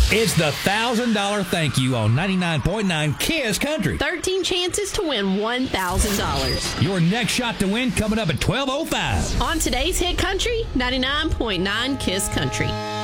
It's the $1,000 thank you on 99.9 KISS Country. 13 chances to win $1,000. Your next shot to win coming up at 12:05. On today's Hit Country, 99.9 KISS Country.